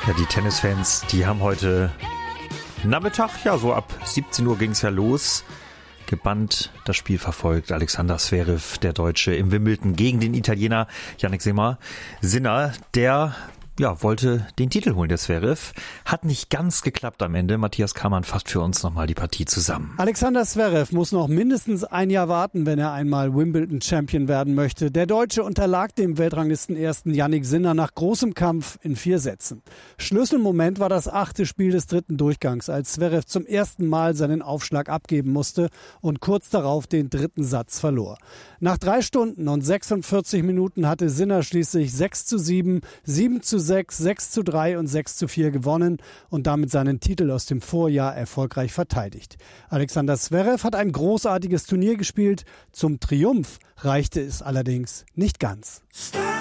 Ja, die Tennisfans, die haben heute Nachmittag, ja so ab 17 Uhr ging es ja los, gebannt das Spiel verfolgt. Alexander Zverev, der Deutsche, im Wimbledon gegen den Italiener Jannik Sinner, der wollte den Titel holen, der Zverev. Hat nicht ganz geklappt am Ende. Matthias Kammann fasst für uns nochmal die Partie zusammen. Alexander Zverev muss noch mindestens ein Jahr warten, wenn er einmal Wimbledon-Champion werden möchte. Der Deutsche unterlag dem Weltranglisten-Ersten Jannik Sinner nach großem Kampf in 4 Sätzen. Schlüsselmoment war das 8. Spiel des 3. Durchgangs, als Zverev zum ersten Mal seinen Aufschlag abgeben musste und kurz darauf den 3. Satz verlor. Nach 3 Stunden und 46 Minuten hatte Sinner schließlich 6:7, 7:6, 6:3 und 6:4 gewonnen und damit seinen Titel aus dem Vorjahr erfolgreich verteidigt. Alexander Zverev hat ein großartiges Turnier gespielt. Zum Triumph reichte es allerdings nicht ganz.